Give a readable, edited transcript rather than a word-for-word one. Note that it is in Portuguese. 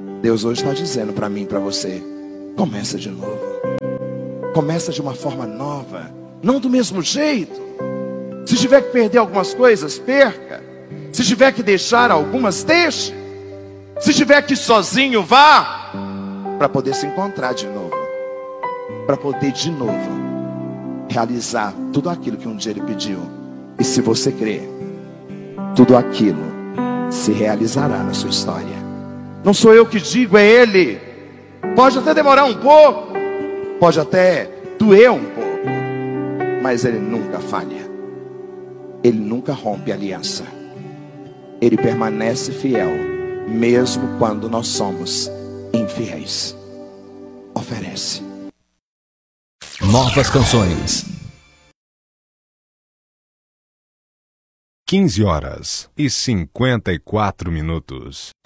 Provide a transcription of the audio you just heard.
Deus hoje está dizendo para mim e para você: começa de novo. Começa de uma forma nova, não do mesmo jeito. Se tiver que perder algumas coisas, perca. Se tiver que deixar algumas, deixe. Se tiver que ir sozinho, vá, para poder se encontrar de novo, para poder de novo realizar tudo aquilo que um dia ele pediu. E se você crer, tudo aquilo se realizará na sua história. Não sou eu que digo, é Ele. Pode até demorar um pouco, pode até doer um pouco, mas Ele nunca falha. Ele nunca rompe aliança. Ele permanece fiel, mesmo quando nós somos infiéis. Oferece. Novas canções. 15h54.